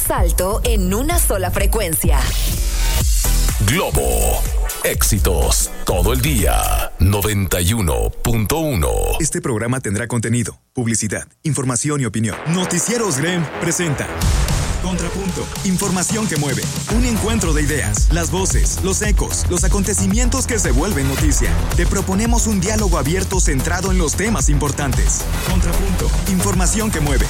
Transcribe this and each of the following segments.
más alto en una sola frecuencia. Globo. Éxitos todo el día. 91.1. Este programa tendrá contenido, publicidad, información y opinión. Noticieros GREM presenta Contrapunto, información que mueve, un encuentro de ideas, las voces, los ecos, los acontecimientos que se vuelven noticia. Te proponemos un diálogo abierto centrado en los temas importantes. Contrapunto, información que mueve.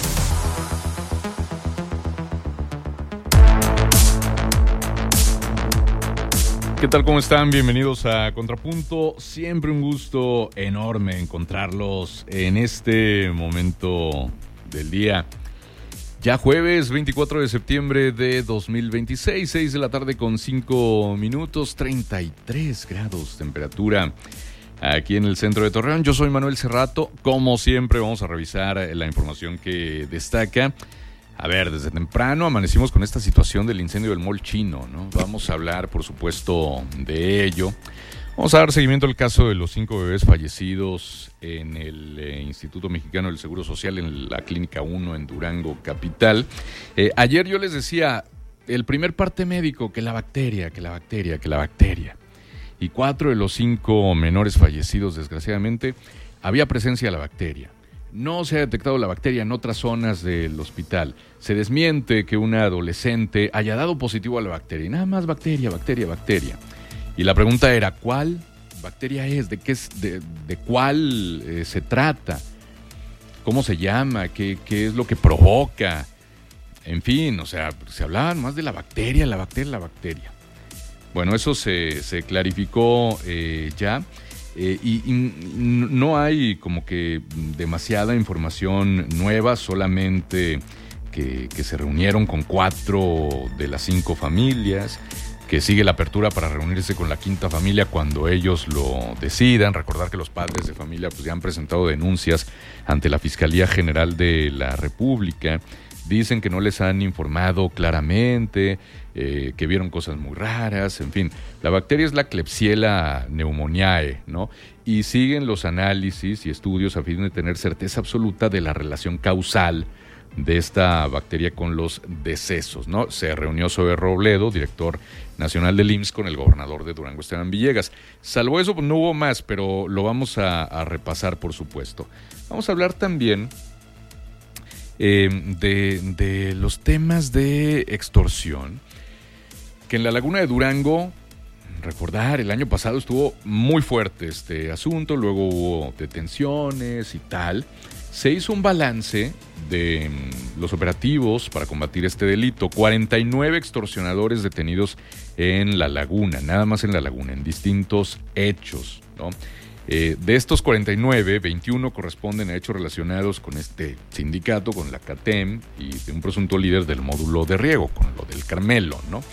¿Qué tal? ¿Cómo están? Bienvenidos a Contrapunto. Siempre un gusto enorme encontrarlos en este momento del día. Ya jueves 24 de septiembre de 2026, 6 de la tarde con 5 minutos, 33 grados temperatura aquí en el centro de Torreón. Yo soy Manuel Cerrato. Como siempre vamos a revisar la información que destaca. A ver, desde temprano amanecimos con esta situación del incendio del Mall Chino, ¿no? Vamos a hablar, por supuesto, de ello. Vamos a dar seguimiento al caso de los 5 bebés fallecidos en el Instituto Mexicano del Seguro Social, en la Clínica 1 en Durango, capital. Ayer yo les decía, el primer parte médico, que la bacteria. Y 4 de los 5 menores fallecidos, desgraciadamente, había presencia de la bacteria. No se ha detectado la bacteria en otras zonas del hospital. Se desmiente que una adolescente haya dado positivo a la bacteria. Y nada más bacteria. Y la pregunta era, ¿cuál bacteria es? ¿De qué es? ¿De cuál se trata? ¿Cómo se llama? ¿Qué es lo que provoca? En fin, o sea, se hablaba más de la bacteria. Bueno, eso se clarificó ya. Y no hay como que demasiada información nueva, solamente que se reunieron con 4 de las 5 familias, que sigue la apertura para reunirse con la 5ª familia cuando ellos lo decidan. Recordar que los padres de familia pues ya han presentado denuncias ante la Fiscalía General de la República. Dicen que no les han informado claramente, que vieron cosas muy raras, en fin. La bacteria es la Klebsiella pneumoniae, ¿no? Y siguen los análisis y estudios a fin de tener certeza absoluta de la relación causal de esta bacteria con los decesos, ¿no? Se reunió Zoe Robledo, director nacional del IMSS, con el gobernador de Durango, Esteban Villegas. Salvo eso, pues no hubo más, pero lo vamos a repasar, por supuesto. Vamos a hablar también de los temas de extorsión, que en la Laguna de Durango, recordar, el año pasado estuvo muy fuerte este asunto, luego hubo detenciones y tal. Se hizo un balance de los operativos para combatir este delito. 49 extorsionadores detenidos en la Laguna, nada más en la Laguna, en distintos hechos, ¿no? De estos 49, 21 corresponden a hechos relacionados con este sindicato, con la CATEM y de un presunto líder del módulo de riego, con lo del Carmelo, ¿no?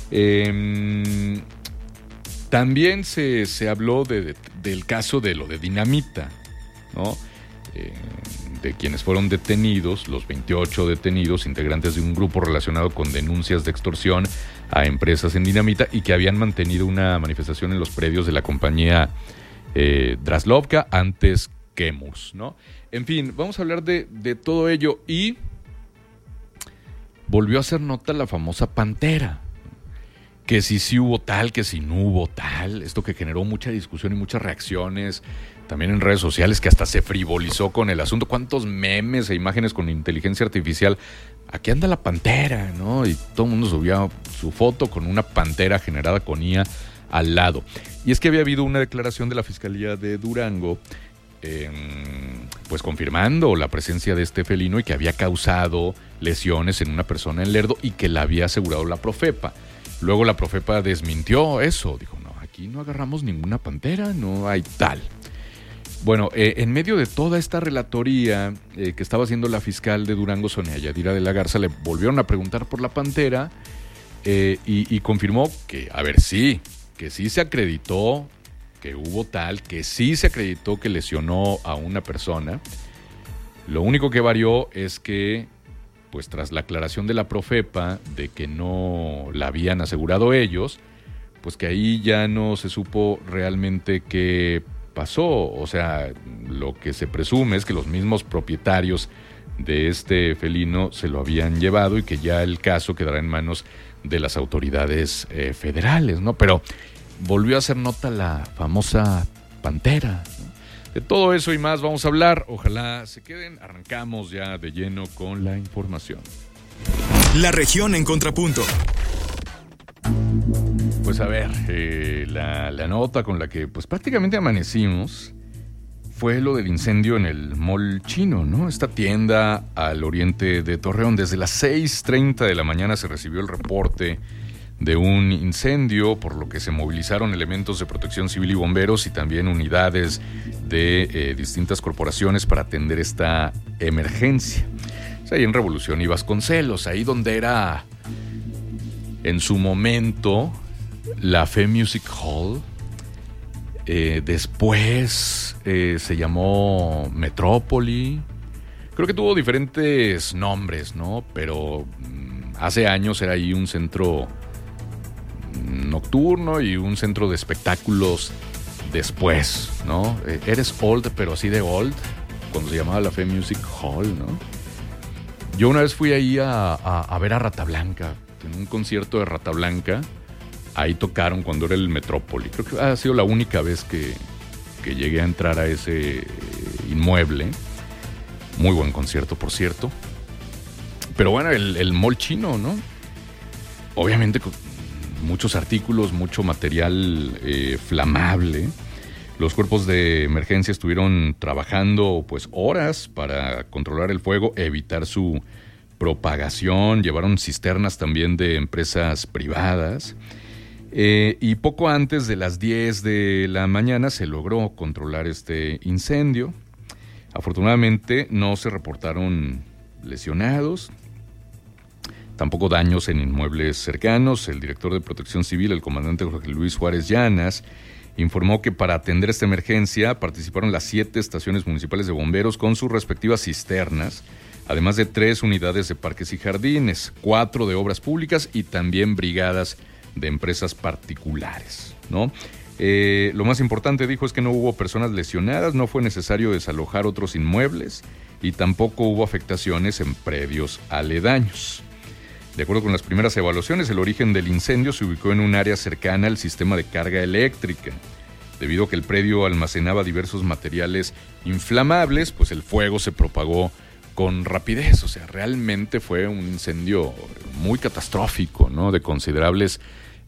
También se habló del caso de lo de Dinamita, ¿no? De quienes fueron detenidos, los 28 detenidos, integrantes de un grupo relacionado con denuncias de extorsión a empresas en Dinamita y que habían mantenido una manifestación en los predios de la compañía Draslovka, antes Chemus, ¿no? En fin, vamos a hablar de todo ello. Y volvió a hacer nota la famosa Pantera, que si hubo tal, que si no hubo tal. Esto que generó mucha discusión y muchas reacciones también en redes sociales, que hasta se frivolizó con el asunto. ¿Cuántos memes e imágenes con inteligencia artificial? Aquí anda la Pantera, ¿no? Y todo el mundo subía su foto con una pantera generada con IA al lado. Y es que había habido una declaración de la Fiscalía de Durango, pues confirmando la presencia de este felino y que había causado lesiones en una persona en Lerdo y que la había asegurado la Profepa. Luego la Profepa desmintió eso, dijo, no, aquí no agarramos ninguna pantera, no hay tal. Bueno, en medio de toda esta relatoría que estaba haciendo la fiscal de Durango, Sonia Yadira de la Garza, le volvieron a preguntar por la pantera y confirmó que, a ver, sí, que sí se acreditó que hubo tal, que sí se acreditó que lesionó a una persona. Lo único que varió es que, pues tras la aclaración de la Profepa de que no la habían asegurado ellos, pues que ahí ya no se supo realmente qué pasó. O sea, lo que se presume es que los mismos propietarios de este felino se lo habían llevado y que ya el caso quedará en manos de las autoridades federales, ¿no? Pero volvió a hacer nota la famosa pantera, ¿no? De todo eso y más vamos a hablar. Ojalá se queden. Arrancamos ya de lleno con la información. La región en Contrapunto. Pues a ver, la nota con la que pues prácticamente amanecimos fue lo del incendio en el Mall Chino, ¿no? Esta tienda al oriente de Torreón. Desde las 6:30 de la mañana se recibió el reporte de un incendio, por lo que se movilizaron elementos de protección civil y bomberos y también unidades de distintas corporaciones para atender esta emergencia. O sea, ahí en Revolución y Vasconcelos, ahí donde era en su momento la Fe Music Hall. Después se llamó Metrópoli. Creo que tuvo diferentes nombres, ¿no? Pero hace años era ahí un centro nocturno y un centro de espectáculos después, ¿no? Eres old, pero así de old, cuando se llamaba la Fe Music Hall, ¿no? Yo una vez fui ahí a ver a Rata Blanca, en un concierto de Rata Blanca. Ahí tocaron cuando era el Metrópoli. Creo que ha sido la única vez que llegué a entrar a ese inmueble. Muy buen concierto, por cierto. Pero bueno, el Mall Chino, ¿no? Obviamente con muchos artículos, mucho material flamable. Los cuerpos de emergencia estuvieron trabajando pues horas para controlar el fuego, evitar su propagación. Llevaron cisternas también de empresas privadas. Y poco antes de las 10 de la mañana se logró controlar este incendio. Afortunadamente no se reportaron lesionados, tampoco daños en inmuebles cercanos. El director de Protección Civil, el comandante Jorge Luis Juárez Llanas, informó que para atender esta emergencia participaron las 7 estaciones municipales de bomberos con sus respectivas cisternas, además de 3 unidades de parques y jardines, 4 de obras públicas y también brigadas de empresas particulares, ¿no? Lo más importante, dijo, es que no hubo personas lesionadas, no fue necesario desalojar otros inmuebles y tampoco hubo afectaciones en predios aledaños. De acuerdo con las primeras evaluaciones, el origen del incendio se ubicó en un área cercana al sistema de carga eléctrica. Debido a que el predio almacenaba diversos materiales inflamables, pues el fuego se propagó con rapidez. O sea, realmente fue un incendio muy catastrófico, ¿no? De considerables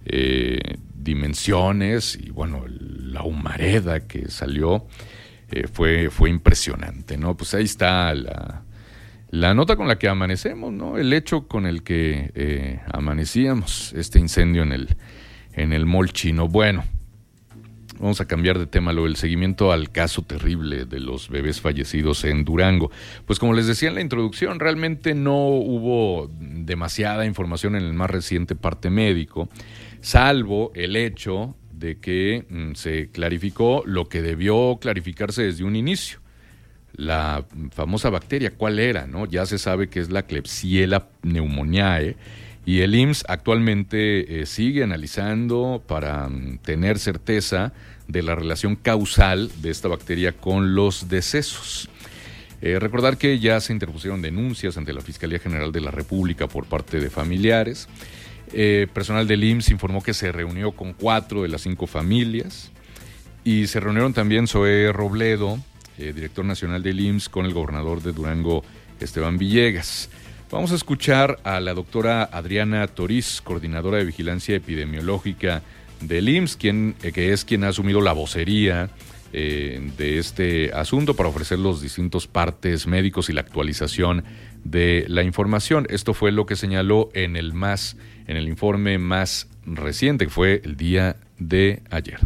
dimensiones, y bueno, la humareda que salió fue impresionante, ¿no? Pues ahí está la nota con la que amanecemos, ¿no? El hecho con el que amanecíamos, este incendio en el Mall Chino. Bueno, vamos a cambiar de tema, el seguimiento al caso terrible de los bebés fallecidos en Durango. Pues como les decía en la introducción, realmente no hubo demasiada información en el más reciente parte médico, salvo el hecho de que se clarificó lo que debió clarificarse desde un inicio. La famosa bacteria, ¿cuál era, no? Ya se sabe que es la Klebsiella pneumoniae, y el IMSS actualmente sigue analizando para tener certeza de la relación causal de esta bacteria con los decesos. Recordar que ya se interpusieron denuncias ante la Fiscalía General de la República por parte de familiares. Personal del IMSS informó que se reunió con 4 de las 5 familias, y se reunieron también Zoé Robledo, director nacional del IMSS, con el gobernador de Durango, Esteban Villegas. Vamos a escuchar a la doctora Adriana Toriz, coordinadora de Vigilancia Epidemiológica del IMSS, que es quien ha asumido la vocería de este asunto para ofrecer los distintos partes médicos y la actualización de la información. Esto fue lo que señaló en el informe más reciente, que fue el día de ayer.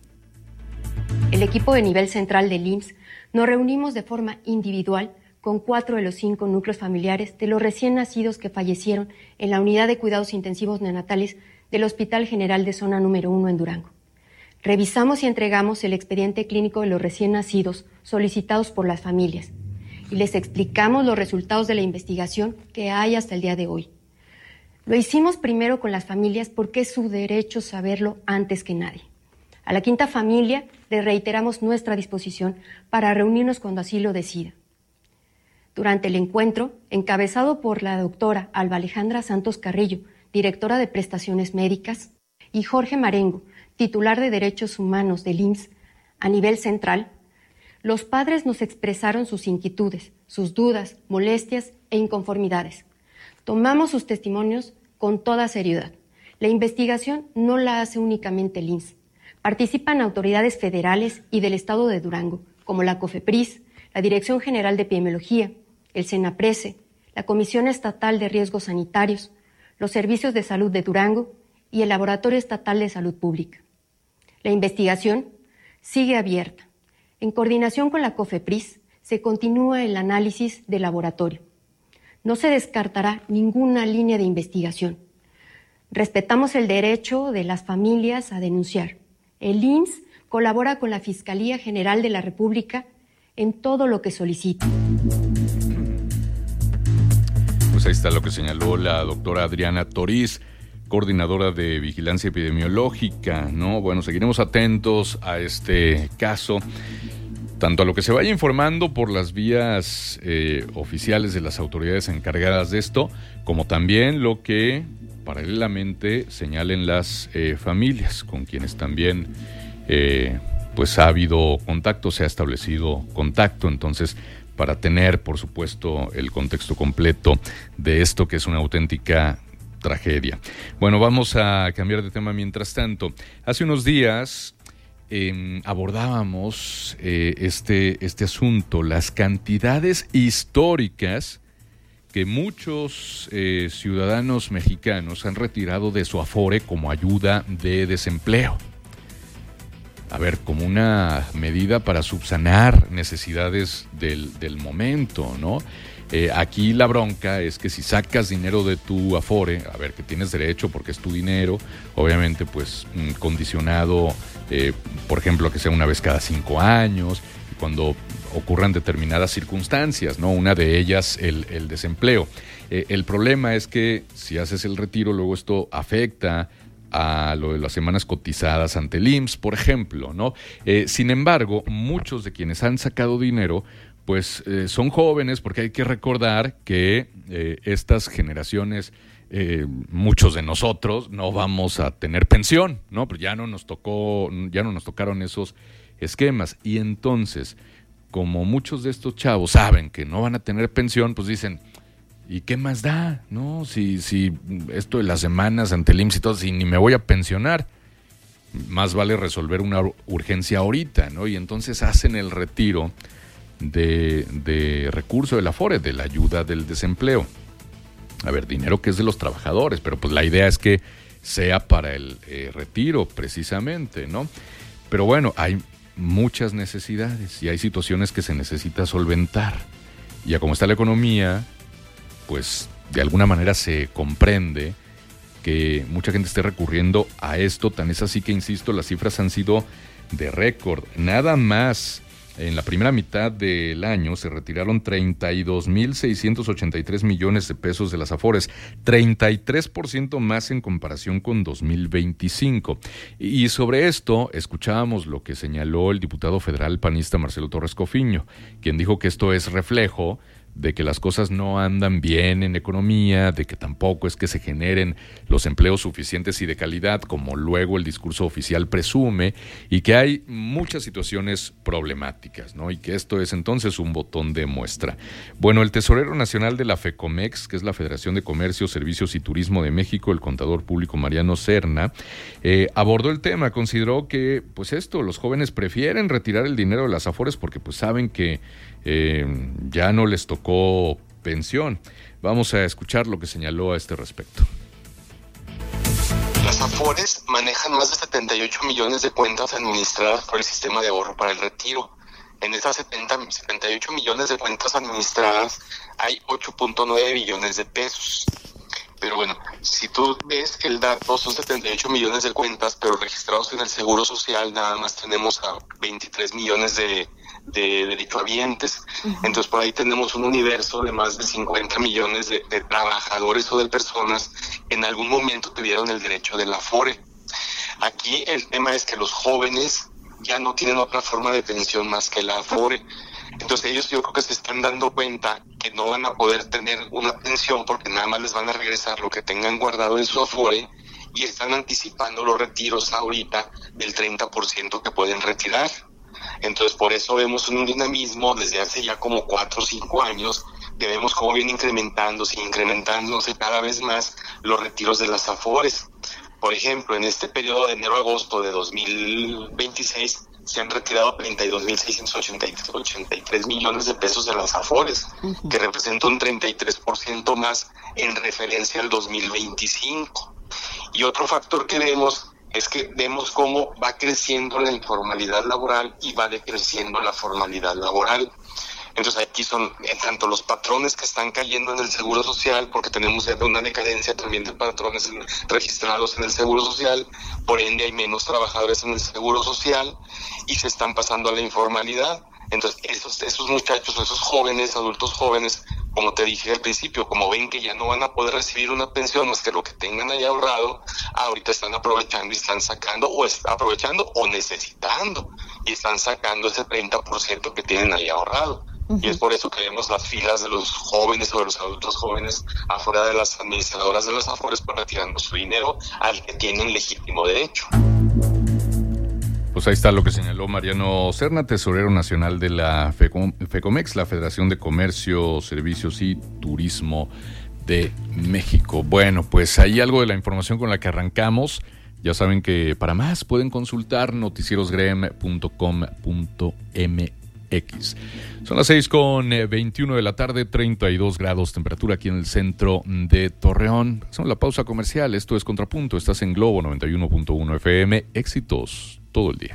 El equipo de nivel central del IMSS nos reunimos de forma individual con 4 de los 5 núcleos familiares de los recién nacidos que fallecieron en la unidad de cuidados intensivos neonatales del Hospital General de Zona Número 1 en Durango. Revisamos y entregamos el expediente clínico de los recién nacidos solicitados por las familias y les explicamos los resultados de la investigación que hay hasta el día de hoy. Lo hicimos primero con las familias porque es su derecho saberlo antes que nadie. A la quinta familia le reiteramos nuestra disposición para reunirnos cuando así lo decida. Durante el encuentro, encabezado por la doctora Alba Alejandra Santos Carrillo, directora de Prestaciones Médicas, y Jorge Marengo, titular de Derechos Humanos del IMSS a nivel central, los padres nos expresaron sus inquietudes, sus dudas, molestias e inconformidades. Tomamos sus testimonios con toda seriedad. La investigación no la hace únicamente el IMSS. Participan autoridades federales y del estado de Durango, como la COFEPRIS, la Dirección General de Epidemiología, el SENAPRESE, la Comisión Estatal de Riesgos Sanitarios, los Servicios de Salud de Durango y el Laboratorio Estatal de Salud Pública. La investigación sigue abierta. En coordinación con la COFEPRIS, se continúa el análisis de laboratorio. No se descartará ninguna línea de investigación. Respetamos el derecho de las familias a denunciar. El IMSS colabora con la Fiscalía General de la República en todo lo que solicite. Pues ahí está lo que señaló la doctora Adriana Toriz, coordinadora de Vigilancia Epidemiológica, ¿no? Bueno, seguiremos atentos a este caso, tanto a lo que se vaya informando por las vías oficiales de las autoridades encargadas de esto, como también lo que paralelamente señalen las familias, con quienes también pues ha habido contacto, se ha establecido contacto. Entonces, para tener, por supuesto, el contexto completo de esto que es una auténtica tragedia. Bueno, vamos a cambiar de tema mientras tanto. Hace unos días abordábamos este asunto, las cantidades históricas que muchos ciudadanos mexicanos han retirado de su Afore como ayuda de desempleo. A ver, como una medida para subsanar necesidades del momento, ¿no? Aquí la bronca es que si sacas dinero de tu Afore, a ver, que tienes derecho porque es tu dinero, obviamente pues condicionado, por ejemplo, a que sea una vez cada 5 años, cuando ocurran determinadas circunstancias, ¿no? Una de ellas, el desempleo. El problema es que si haces el retiro, luego esto afecta a lo de las semanas cotizadas ante el IMSS, por ejemplo, ¿no? Sin embargo, muchos de quienes han sacado dinero, pues son jóvenes, porque hay que recordar que estas generaciones, muchos de nosotros no vamos a tener pensión, ¿no? Pero ya no nos tocaron esos esquemas. Y entonces, como muchos de estos chavos saben que no van a tener pensión, pues dicen, ¿y qué más da? ¿No? Si esto de las semanas ante el IMSS y todo, si ni me voy a pensionar, más vale resolver una urgencia ahorita, ¿no? Y entonces hacen el retiro de recurso del Afore, de la ayuda del desempleo. A ver, dinero que es de los trabajadores, pero pues la idea es que sea para el retiro precisamente, ¿no? Pero bueno, hay muchas necesidades y hay situaciones que se necesita solventar. Y a como está la economía, pues de alguna manera se comprende que mucha gente esté recurriendo a esto. Tan es así que, insisto, las cifras han sido de récord. Nada más en la primera mitad del año se retiraron 32,683 millones de pesos de las Afores, 33% más en comparación con 2025. Y sobre esto escuchábamos lo que señaló el diputado federal panista Marcelo Torres Cofiño, quien dijo que esto es reflejo de que las cosas no andan bien en economía, de que tampoco es que se generen los empleos suficientes y de calidad como luego el discurso oficial presume, y que hay muchas situaciones problemáticas, ¿no? Y que esto es entonces un botón de muestra. Bueno, el tesorero nacional de la FECOMEX, que es la Federación de Comercio, Servicios y Turismo de México, el contador público Mariano Serna, abordó el tema. Consideró que, pues los jóvenes prefieren retirar el dinero de las Afores porque pues saben que ya no les tocó pensión. Vamos a escuchar lo que señaló a este respecto. Las Afores manejan más de 78 millones de cuentas administradas por el sistema de ahorro para el retiro. En estas 78 millones de cuentas administradas hay 8.9 billones de pesos. Pero bueno, si tú ves el dato, son 78 millones de cuentas, pero registrados en el Seguro Social nada más tenemos a 23 millones de derechohabientes. Entonces por ahí tenemos un universo de más de 50 millones de trabajadores o de personas que en algún momento tuvieron el derecho del Afore. Aquí el tema es que los jóvenes ya no tienen otra forma de pensión más que la Afore. Entonces ellos yo creo que se están dando cuenta que no van a poder tener una pensión porque nada más les van a regresar lo que tengan guardado en su Afore, y están anticipando los retiros ahorita del 30% que pueden retirar. Entonces por eso vemos un dinamismo desde hace ya como 4 o 5 años, que vemos cómo viene incrementándose cada vez más los retiros de las Afores. Por ejemplo, en este periodo de enero a agosto de 2026 se han retirado 32.683 millones de pesos de las Afores, que representa un 33% más en referencia al 2025. Y otro factor que vemos es que vemos cómo va creciendo la informalidad laboral y va decreciendo la formalidad laboral. Entonces aquí son tanto los patrones que están cayendo en el Seguro Social, porque tenemos una decadencia también de patrones registrados en el Seguro Social, por ende hay menos trabajadores en el Seguro Social y se están pasando a la informalidad. Entonces esos muchachos, esos jóvenes, adultos jóvenes, como te dije al principio, como ven que ya no van a poder recibir una pensión más que lo que tengan ahí ahorrado, ahorita están aprovechando y están sacando, o necesitando, y están sacando ese 30% que tienen ahí ahorrado. Y es por eso que vemos las filas de los jóvenes o de los adultos jóvenes afuera de las administradoras de las Afores para retirando su dinero al que tienen legítimo derecho. Pues ahí está lo que señaló Mariano Serna, tesorero nacional de la FECOMEX, la Federación de Comercio, Servicios y Turismo de México. Bueno, pues ahí algo de la información con la que arrancamos. Ya saben que para más pueden consultar noticierosgrem.com.mx. Son las 6:21 de la tarde, 32 grados temperatura aquí en el centro de Torreón. Hacemos la pausa comercial. Esto es Contrapunto. Estás en Globo 91.1 FM. Éxitos todo el día.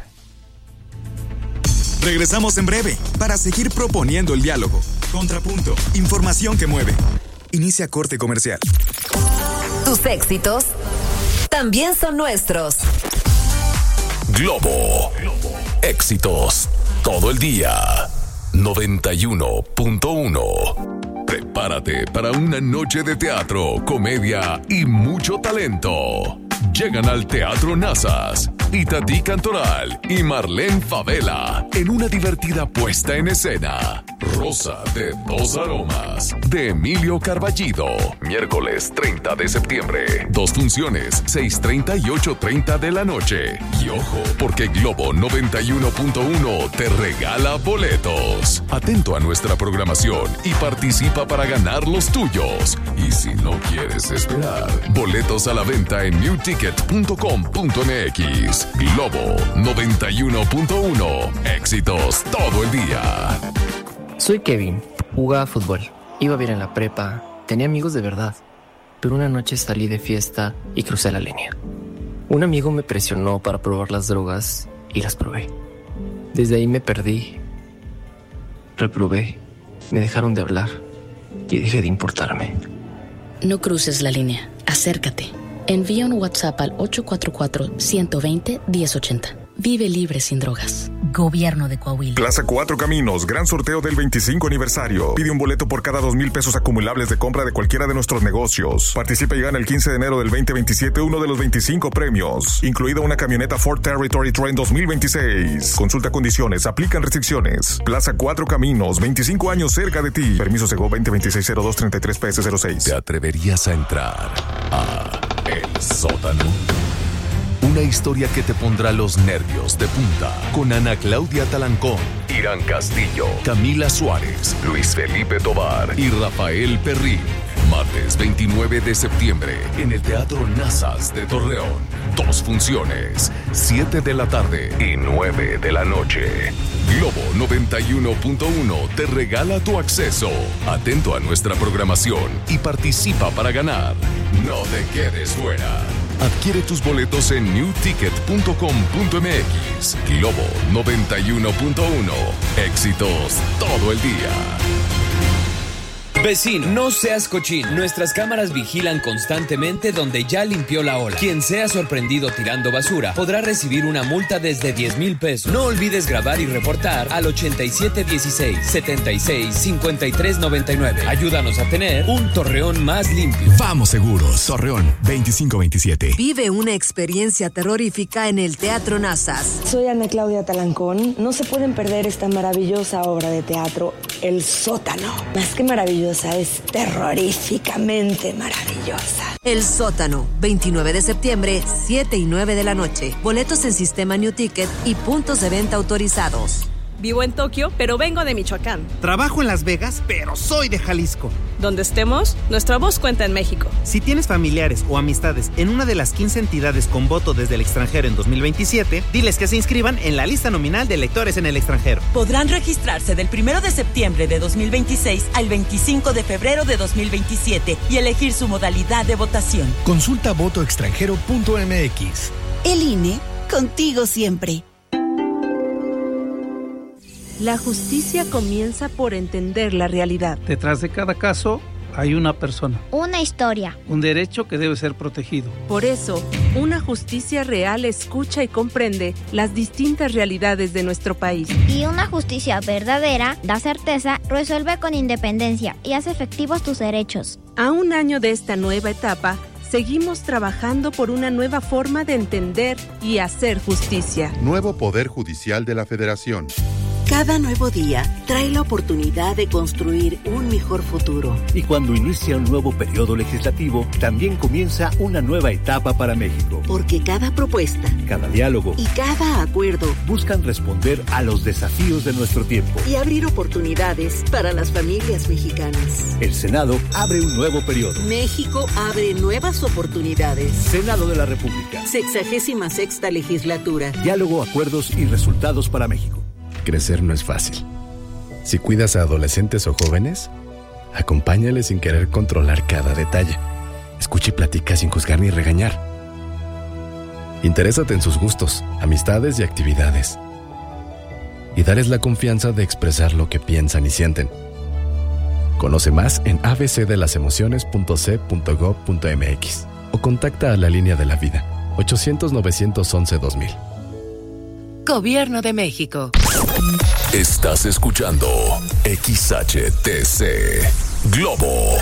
Regresamos en breve para seguir proponiendo el diálogo. Contrapunto. Información que mueve. Inicia corte comercial. Tus éxitos también son nuestros. Globo. Éxitos todo el día. 91.1. Prepárate para una noche de teatro, comedia y mucho talento. Llegan al Teatro Nazas Itatí Cantoral y Marlene Favela en una divertida puesta en escena. Rosa de dos aromas, de Emilio Carballido. Miércoles 30 de septiembre. 2 funciones, 6:30 y 8:30 de la noche. Y ojo, porque Globo 91.1 te regala boletos. Atento a nuestra programación y participa para ganar los tuyos. Y si no quieres esperar, boletos a la venta en newticket.com.mx. Globo 91.1. Éxitos todo el día. Soy Kevin, jugaba fútbol, iba bien en la prepa, tenía amigos de verdad, pero una noche salí de fiesta y crucé la línea. Un amigo me presionó para probar las drogas y las probé. Desde ahí me perdí, reprobé, me dejaron de hablar y dejé de importarme. No cruces la línea, acércate. Envía un WhatsApp al 844-120-1080. Vive libre sin drogas. Gobierno de Coahuila. Plaza Cuatro Caminos, gran sorteo del 25 aniversario. Pide un boleto por cada 2,000 pesos acumulables de compra de cualquiera de nuestros negocios. Participa y gana el 15 de enero del 2027 uno de los 25 premios, incluida una camioneta Ford Territory Trend 2026. Consulta condiciones, aplican restricciones. Plaza Cuatro Caminos, 25 años cerca de ti. Permiso Segov 2026-0233-PS06. ¿Te atreverías a entrar a El Sótano? Una historia que te pondrá los nervios de punta. Con Ana Claudia Talancón, Irán Castillo, Camila Suárez, Luis Felipe Tovar y Rafael Perrín. Martes 29 de septiembre en el Teatro Nazas de Torreón. 2 funciones, 7 de la tarde y 9 de la noche. Globo 91.1 te regala tu acceso. Atento a nuestra programación y participa para ganar. No te quedes fuera. Adquiere tus boletos en newticket.com.mx. Globo 91.1. Éxitos todo el día. Vecino, no seas cochino. Nuestras cámaras vigilan constantemente donde ya limpió la ola. Quien sea sorprendido tirando basura podrá recibir una multa desde 10,000 pesos. No olvides grabar y reportar al 8716-765399. Ayúdanos a tener un Torreón más limpio. Vamos seguros. Torreón 2527. Vive una experiencia terrorífica en el Teatro Nazas. Soy Ana Claudia Talancón. No se pueden perder esta maravillosa obra de teatro, El Sótano. Más que maravillosa, es terroríficamente maravillosa. El Sótano, 29 de septiembre, 7 y 9 de la noche. Boletos en Sistema New Ticket y puntos de venta autorizados. Vivo en Tokio, pero vengo de Michoacán. Trabajo en Las Vegas, pero soy de Jalisco. Donde estemos, nuestra voz cuenta en México. Si tienes familiares o amistades en una de las 15 entidades con voto desde el extranjero en 2027, diles que se inscriban en la lista nominal de electores en el extranjero. Podrán registrarse del 1 de septiembre de 2026 al 25 de febrero de 2027 y elegir su modalidad de votación. Consulta votoextranjero.mx. El INE, contigo siempre. La justicia comienza por entender la realidad. Detrás de cada caso hay una persona. Una historia. Un derecho que debe ser protegido. Por eso, una justicia real escucha y comprende las distintas realidades de nuestro país. Y una justicia verdadera da certeza, resuelve con independencia y hace efectivos tus derechos. A un año de esta nueva etapa, seguimos trabajando por una nueva forma de entender y hacer justicia. Nuevo Poder Judicial de la Federación. Cada nuevo día trae la oportunidad de construir un mejor futuro. Y cuando inicia un nuevo periodo legislativo, también comienza una nueva etapa para México. Porque cada propuesta, cada diálogo y cada acuerdo buscan responder a los desafíos de nuestro tiempo y abrir oportunidades para las familias mexicanas. El Senado abre un nuevo periodo. México abre nuevas oportunidades. Senado de la República. 66ª legislatura. Diálogo, acuerdos y resultados para México. Crecer no es fácil. Si cuidas a adolescentes o jóvenes, acompáñales sin querer controlar cada detalle. Escucha y platica sin juzgar ni regañar. Interésate en sus gustos, amistades y actividades. Y darles la confianza de expresar lo que piensan y sienten. Conoce más en abcdelasemociones.c.gov.mx o contacta a la Línea de la Vida, 800-911-2000. Gobierno de México. Estás escuchando XHTC Globo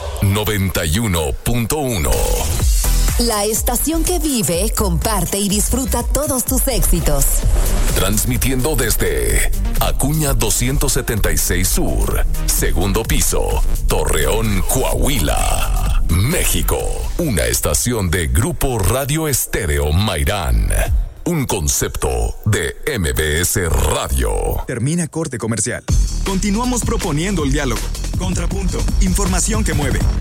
91.1. La estación que vive, comparte y disfruta todos tus éxitos. Transmitiendo desde Acuña 276 Sur, segundo piso, Torreón, Coahuila, México. Una estación de Grupo Radio Estéreo Mairán. Un concepto de MBS Radio. Termina corte comercial. Continuamos proponiendo el diálogo. Contrapunto. Información que mueve.